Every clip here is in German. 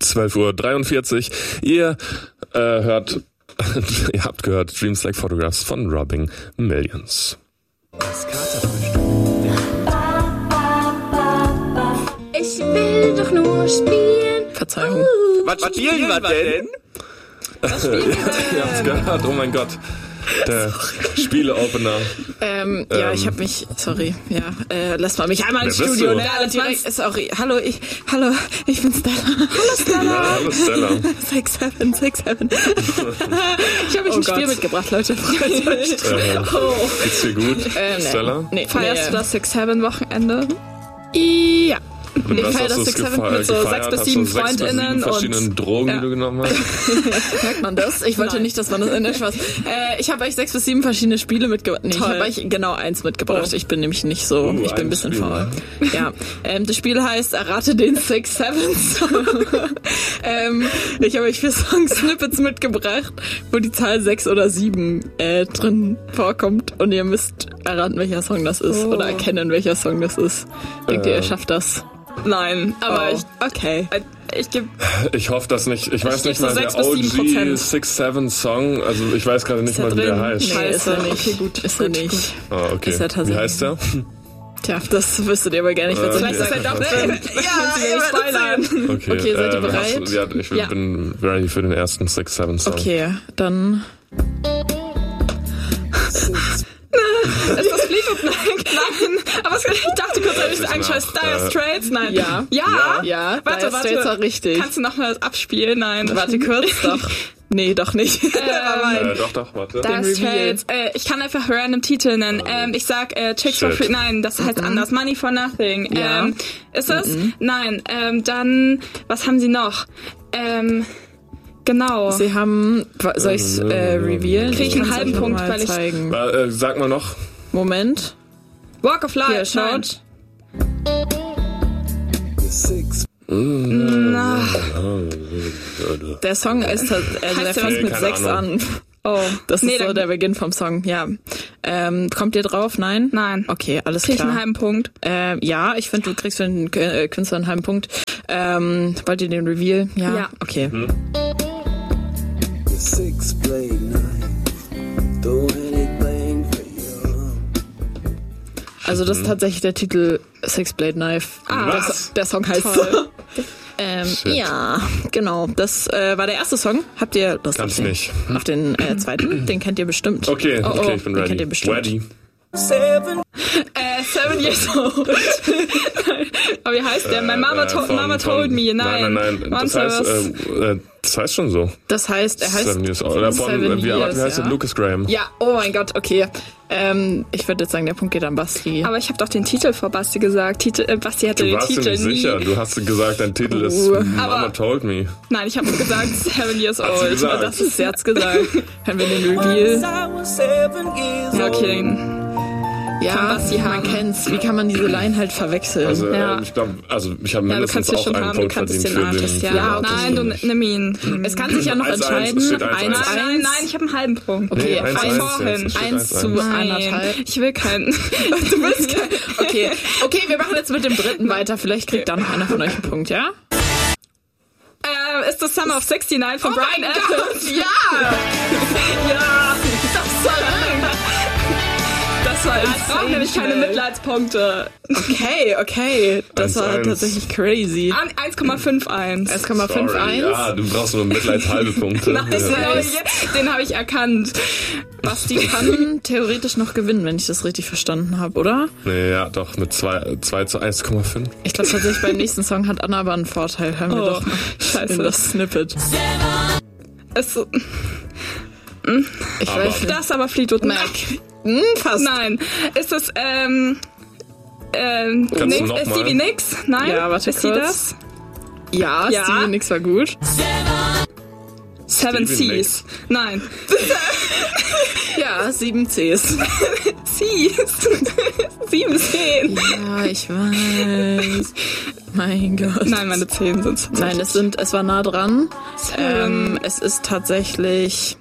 12:43 Uhr. Ihr habt gehört Dreams Like Photographs von Robbing Millions. Ich will doch nur spielen. Verzeihung. Was spielen wir denn? Was spielen wir denn? Ihr habt's gehört, oh mein Gott. Der Spiele-Opener. Ja, ich habe mich, sorry, ja, lass mal mich einmal ins Wer bist Studio, du? ne? Direkt, sorry, hallo, ich bin Stella. Hallo Stella. Ja, hallo Stella. 6-7. Ich habe euch ein Spiel mitgebracht, Leute. Freut euch. Geht's dir gut, Stella? Nee, Feierst du das 6-7-Wochenende? Ja. Und Ich was feiere hast das du 6-7 mit so gefeiert? 6 bis Hast 7 du 6 bis 7 Freundinnen verschiedenen Drogen, die du genommen hast? Merkt man das? Ich wollte nicht, dass man das in der Spaß. Ich habe euch 6 bis 7 verschiedene Spiele mitgebracht. Nee, ich habe euch genau eins mitgebracht. Ich bin nämlich nicht so, ich bin ein bisschen faul. Ja. Das Spiel heißt Errate den 6-7-Song. Ich habe euch 4 Song-Snippets mitgebracht, wo die Zahl 6 oder 7 drin vorkommt und ihr müsst erraten, welcher Song das ist oder erkennen, welcher Song das ist. Denkt ihr schafft das? Nein, aber okay. Ich hoffe das nicht. Ich weiß nicht mal, der 6 bis 7%. OG 6-7-Song, also ich weiß gerade nicht mal, wie der heißt. Nee, ist er nicht. Okay, gut. Ist er nicht. Ah, okay. Ist er tatsächlich. Wie heißt der? Tja, das wüsstet ihr aber gerne. Ich würde vielleicht ist er doch drin. Okay, seid ihr bereit? Ich bin ready für den ersten 6-7-Song. Okay, dann... Ist das Fleetwood Mac? Nein. Aber ich dachte kurz, habe ich es angeschaut. Dire Straits? Nein. Ja. Warte. Straits war richtig. Kannst du nochmal das abspielen? Nein. Warte kurz, doch. Nee, doch nicht. Doch, warte. Dire Straits. Ich kann einfach random Titel nennen. Ich sag Chicks for Free. Nein, das heißt anders. Money for Nothing. Ja. Ist das? Nein. Dann, was haben sie noch? Genau. Sie haben... Soll ich's revealen? Krieg ich einen halben Punkt, weil ich... zeigen. Sag mal noch. Moment. Walk of Life. Hier, schaut. Der Song ist der fängt mit 6 an. Oh. Das ist so dann der Beginn vom Song, ja. Kommt ihr drauf? Nein? Nein. Okay, alles krieg ich klar. einen halben Punkt. Ja, ich finde, du kriegst für den Künstler einen halben Punkt. Wollt ihr den Reveal? Ja. Okay. Also das ist tatsächlich der Titel Six Blade Knife. Der Song heißt so. Ja, genau. Das war der erste Song. Habt ihr Lust Kann's nicht. Auf den zweiten? Den kennt ihr bestimmt. Okay, ich bin den ready. kennt ihr bestimmt. Ready. 7 Years Old. Aber wie heißt der? My Mama told me. Nein. Das heißt schon so. Das heißt, er heißt 7 Years Old. Oder von, 7 wie Years, heißt der? Lucas Graham. Ja, oh mein Gott, okay. Ich würde jetzt sagen, der Punkt geht an Basti. Aber ich habe doch den Titel vor Basti gesagt. Basti hatte Du den warst dir Titel nicht nie. sicher. Du hast gesagt, dein Titel ist Mama Told Me. Nein, ich habe gesagt 7 Years Old. gesagt? Das ist Herz gesagt. Hören wir den Reveal? Okay. Ja, Basti man haben. kennt's. Wie kann man diese Line halt verwechseln? Also Ja. ich glaube, ich habe Ja, du mindestens kannst ihn auch schon einen haben, du Punkt kannst verdient den für den. Artist, ja. Ja, okay. Nein, du nimm ihn. Es kann sich ja noch 1-1, entscheiden. es steht 1-1. 1-1. Nein, ich habe einen halben Punkt. Okay, Nee, 1-1 vorhin. jetzt, es steht 1 zu 1-1. 1,5. Ich will keinen. Du willst kein... Okay, wir machen jetzt mit dem dritten weiter. Vielleicht kriegt dann noch einer von euch einen Punkt, ja? Ist das Summer of 69 von Brian Adams? Ja! Ja! Das war Ich brauche nämlich keine Mitleidspunkte. Okay. Das war 1-1. tatsächlich crazy. 1,51. 1,51. Ja, du brauchst nur mitleidshalbe Punkte. Den habe ich erkannt. Basti kann theoretisch noch gewinnen, wenn ich das richtig verstanden habe, oder? Nee, ja, doch, mit 2 zu 1,5. Ich glaube tatsächlich, beim nächsten Song hat Anna aber einen Vorteil. Hören wir doch mal in das Snippet. Ich weiß nicht. Das ist aber Fleetwood Mac. Fast. Nein. Ist das, Kannst du noch mal? Stevie Nicks? Nein? Ja, warte ist sie kurz. das? Ja, Stevie Nicks war gut. Seven Stevie Seas. Nein. Ja, 7 Cs. Seas. 7 10. Ja, ich weiß. Mein Gott. Nein, meine 10 sind's. Nein, es war nah dran. Es ist tatsächlich...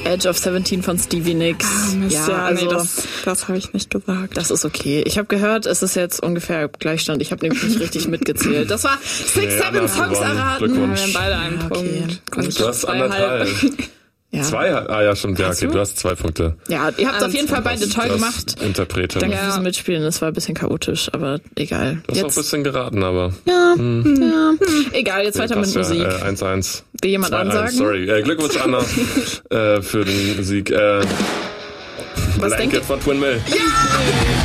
Edge of 17 von Stevie Nicks. Also das habe ich nicht gesagt. Das ist okay. Ich habe gehört, es ist jetzt ungefähr Gleichstand. Ich habe nämlich nicht richtig mitgezählt. Das war 6, 7 Songs erraten. Wir haben beide einen Punkt. Und du hast 1,5. Ja. 2? Ah ja, stimmt. Ja, okay, du hast 2 Punkte. Ja, ihr habt auf jeden Fall beide toll gemacht. Interpretin. Danke fürs Mitspielen. Das war ein bisschen chaotisch, aber egal. Du hast auch ein bisschen geraten, aber... Ja. Egal, jetzt weiter mit Musik. 1-1. Will jemand ansagen? Sorry. Glückwunsch, Anna, für den Sieg. Was Blanket von Twin Mill. Ja!